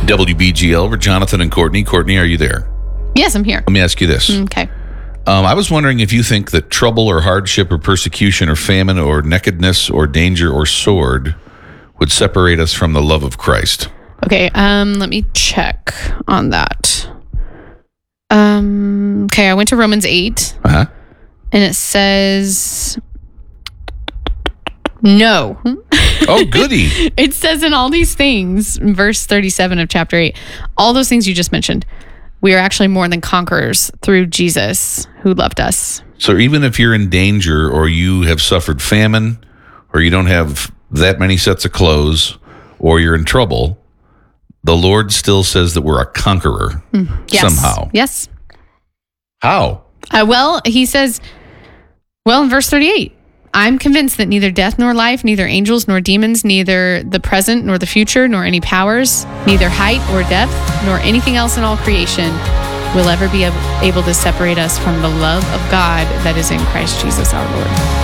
WBGL, we're Jonathan and Courtney. Courtney, are you there? Yes, I'm here. Let me ask you this. Okay. I was wondering if you think that trouble or hardship or persecution or famine or nakedness or danger or sword would separate us from the love of Christ. Okay, let me check on that. Okay, I went to Romans 8. Uh-huh. And it says no. Oh, goody. It says in all these things, in verse 37 of chapter 8, all those things you just mentioned, we are actually more than conquerors through Jesus who loved us. So even if you're in danger or you have suffered famine or you don't have that many sets of clothes or you're in trouble, the Lord still says that we're a conqueror somehow. Yes. How? Well, he says, in verse 38, I'm convinced that neither death nor life, neither angels nor demons, neither the present nor the future, nor any powers, neither height or depth, nor anything else in all creation will ever be able to separate us from the love of God that is in Christ Jesus our Lord.